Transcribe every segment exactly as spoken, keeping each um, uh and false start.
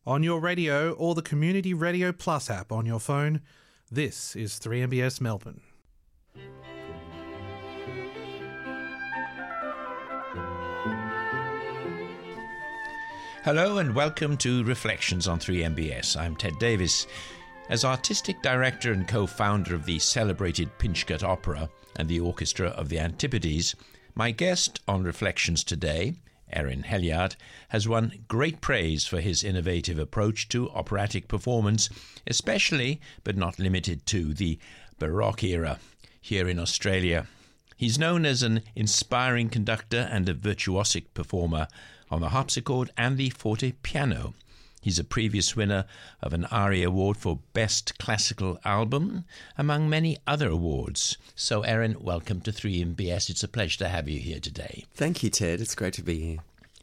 on your radio or the Community Radio Plus app on your phone. This is three M B S Melbourne. Hello and welcome to Reflections on three M B S. I'm Ted Davis. As artistic director and co-founder of the celebrated Pinchgut Opera and the Orchestra of the Antipodes, my guest on Reflections today, Erin Helyard, has won great praise for his innovative approach to operatic performance, especially, but not limited to, the Baroque era here in Australia. He's known as an inspiring conductor and a virtuosic performer on the harpsichord and the forte piano. He's a previous winner of an ARIA Award for Best Classical Album, among many other awards. So, Erin, welcome to three M B S. It's a pleasure to have you here today. Thank you, Ted. It's great to be here.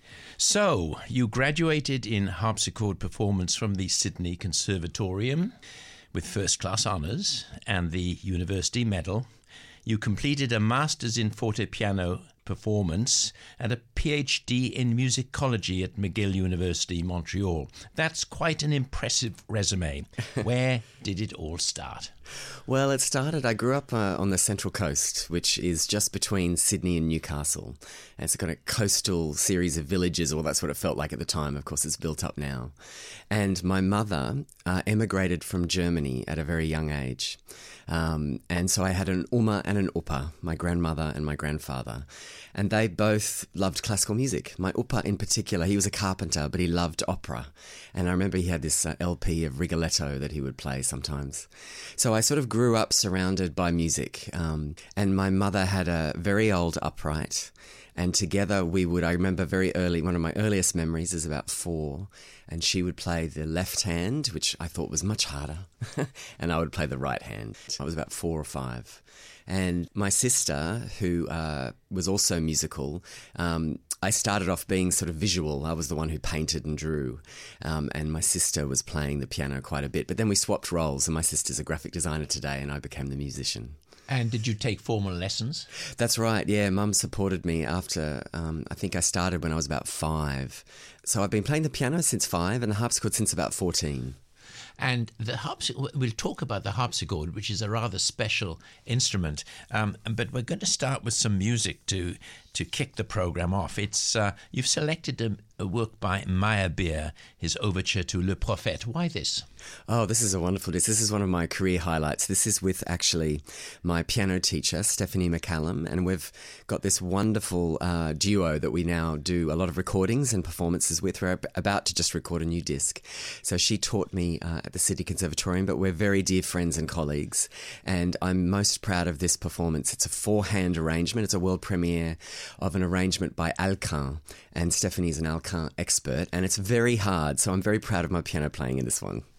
So, you graduated in harpsichord performance from the Sydney Conservatorium with first-class honours and the University Medal. You completed a Master's in Forte Piano Performance and a PhD in musicology at McGill University, Montreal. That's quite an impressive resume. Where did it all start? Well, it started, I grew up uh, on the Central Coast, which is just between Sydney and Newcastle. And it's a kind of coastal series of villages, or that's what it felt like at the time. Of course, it's built up now. And my mother uh, emigrated from Germany at a very young age. Um, and so I had an Oma and an Opa, my grandmother and my grandfather. And they both loved classical music. My Opa in particular, he was a carpenter, but he loved opera. And I remember he had this uh, L P of Rigoletto that he would play sometimes. So I sort of grew up surrounded by music. Um, and my mother had a very old upright. And together we would, I remember very early, one of my earliest memories is about four. And she would play the left hand, which I thought was much harder. And I would play the right hand. I was about four or five. And my sister, who uh, was also musical, um, I started off being sort of visual. I was the one who painted and drew. Um, and my sister was playing the piano quite a bit. But then we swapped roles, and my sister's a graphic designer today, and I became the musician. And did you take formal lessons? That's right, yeah. Mum supported me after, um, I think I started when I was about five. So I've been playing the piano since five and the harpsichord since about fourteen. And the harpsichord, we'll talk about the harpsichord, which is a rather special instrument. Um, but we're going to start with some music to to kick the program off. It's uh, you've selected a, a work by Meyerbeer, his overture to Le Prophète. Why this? Oh, this is a wonderful disc. This is one of my career highlights. This is with actually my piano teacher, Stephanie McCallum, and we've got this wonderful uh, duo that we now do a lot of recordings and performances with. We're about to just record a new disc. So she taught me uh, at the Sydney Conservatorium, but we're very dear friends and colleagues, and I'm most proud of this performance. It's a four-hand arrangement. It's a world premiere of an arrangement by Alcan, and Stephanie's an Alcan expert, and it's very hard, so I'm very proud of my piano playing in this one.